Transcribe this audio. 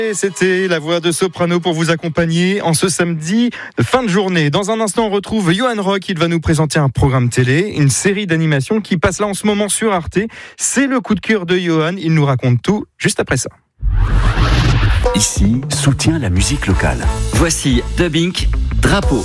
Et c'était la voix de Soprano pour vous accompagner en ce samedi de fin de journée. Dans un instant, on retrouve Johan Rock. Il va nous présenter un programme télé, une série d'animation qui passe là en ce moment sur Arte. C'est le coup de cœur de Johan. Il nous raconte tout juste après ça. Ici, soutient la musique locale. Voici Dubbing, Drapeau.